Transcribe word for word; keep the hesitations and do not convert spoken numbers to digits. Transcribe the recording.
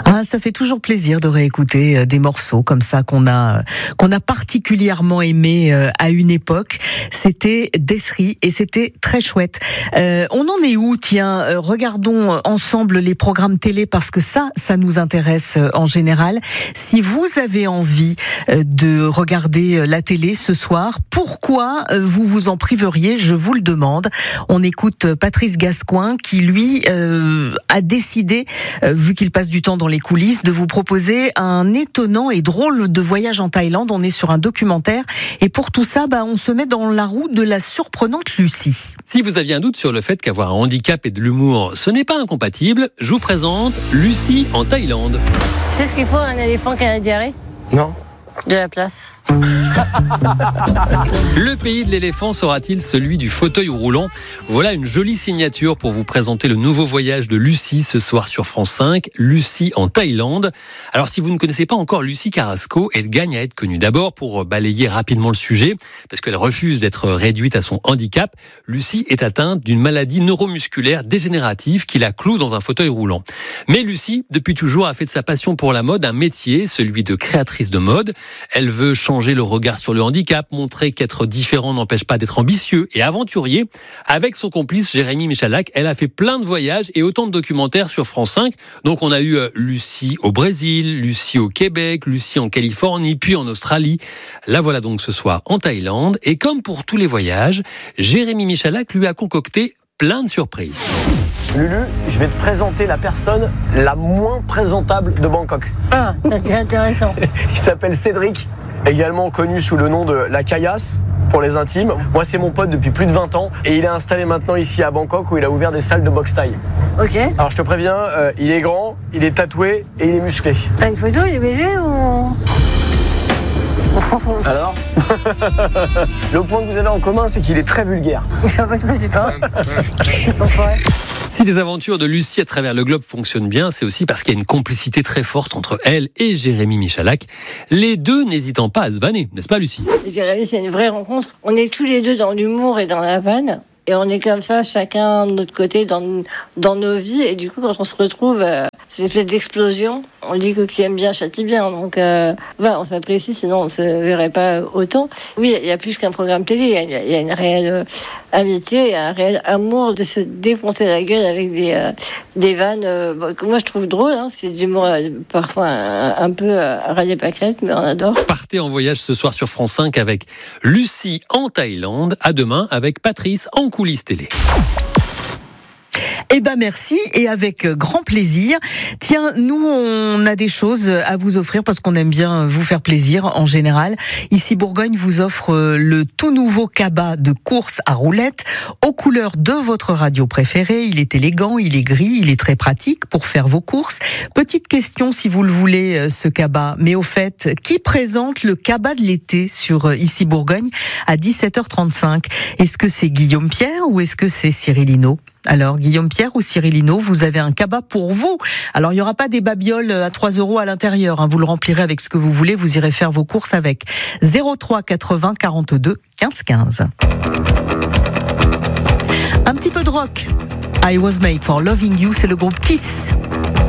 Ah, ça fait toujours plaisir de réécouter des morceaux comme ça qu'on a qu'on a particulièrement aimé à une époque. C'était Desri et c'était très chouette. Euh, on en est où? Tiens, regardons ensemble les programmes télé parce que ça, ça nous intéresse en général. Si vous avez envie de regarder la télé ce soir, pourquoi vous vous en priveriez? Je vous le demande. On écoute Patrice Gascoigne qui, lui, euh, a décidé, euh, vu qu'il passe du temps dans les coulisses, de vous proposer un étonnant et drôle de voyage en Thaïlande. On est sur un documentaire et pour tout ça, bah, on se met dans la roue de la surprenante Lucie. Si vous aviez un doute sur le fait qu'avoir un handicap et de l'humour, ce n'est pas incompatible, je vous présente Lucie en Thaïlande. Tu sais ce qu'il faut à un éléphant qui a la diarrhée? Non. De la place. Le pays de l'éléphant sera-t-il celui du fauteuil roulant? Voilà une jolie signature pour vous présenter le nouveau voyage de Lucie ce soir sur France cinq, Lucie en Thaïlande. Alors si vous ne connaissez pas encore Lucie Carrasco, elle gagne à être connue. D'abord pour balayer rapidement le sujet, parce qu'elle refuse d'être réduite à son handicap. Lucie est atteinte d'une maladie neuromusculaire dégénérative qui la cloue dans un fauteuil roulant. Mais Lucie, depuis toujours, a fait de sa passion pour la mode un métier, celui de créatrice de mode. Elle veut changer le regard sur le handicap, montrer qu'être différent n'empêche pas d'être ambitieux et aventurier. Avec son complice Jérémy Michalak, elle a fait plein de voyages et autant de documentaires sur France cinq. Donc on a eu Lucie au Brésil, Lucie au Québec, Lucie en Californie, puis en Australie. La voilà donc ce soir en Thaïlande. Et comme pour tous les voyages, Jérémy Michalak lui a concocté plein de surprises. Lulu, je vais te présenter la personne la moins présentable de Bangkok. Ah, ça c'est intéressant. Il s'appelle Cédric, également connu sous le nom de la Caillasse pour les intimes. Moi, c'est mon pote depuis plus de vingt ans et il est installé maintenant ici à Bangkok où il a ouvert des salles de boxe thaï. Ok. Alors, je te préviens, euh, il est grand, il est tatoué et il est musclé. T'as une photo, il est B G ou... Alors le point que vous avez en commun, c'est qu'il est très vulgaire. Je sais pas de quoi je parle. Qu'est-ce qu'on ferait ? Si les aventures de Lucie à travers le globe fonctionnent bien, c'est aussi parce qu'il y a une complicité très forte entre elle et Jérémy Michalak. Les deux n'hésitant pas à se vanner, n'est-ce pas Lucie? Jérémy, c'est une vraie rencontre. On est tous les deux dans l'humour et dans la vanne. Et on est comme ça, chacun de notre côté, dans, dans nos vies. Et du coup, quand on se retrouve, euh, c'est une espèce d'explosion. On dit que qui aime bien châtie bien. Donc, euh, voilà, on s'apprécie, sinon on ne se verrait pas autant. Oui, il y a plus qu'un programme télé. Il y a, il y a une réelle amitié, un réel amour de se défoncer la gueule avec des, euh, des vannes euh, que moi je trouve drôles. Hein. C'est du humour euh, parfois un, un peu euh, râler pâquerette, mais on adore. Partez en voyage ce soir sur France cinq avec Lucie en Thaïlande. À demain avec Patrice en coulisses télé. Eh ben merci et avec grand plaisir. Tiens, nous on a des choses à vous offrir parce qu'on aime bien vous faire plaisir en général. Ici Bourgogne vous offre le tout nouveau cabas de course à roulettes aux couleurs de votre radio préférée. Il est élégant, il est gris, il est très pratique pour faire vos courses. Petite question si vous le voulez ce cabas, mais au fait, qui présente le cabas de l'été sur Ici Bourgogne à dix-sept heures trente-cinq? Est-ce que c'est Guillaume Pierre ou est-ce que c'est Cyril Hinault? Alors, Guillaume Pierre ou Cyril Hinault, vous avez un cabas pour vous. Alors, il n'y aura pas des babioles à trois euros à l'intérieur. Hein. Vous le remplirez avec ce que vous voulez. Vous irez faire vos courses avec zéro trois quatre-vingts quarante-deux quinze quinze. Un petit peu de rock. I was made for loving you, c'est le groupe Kiss.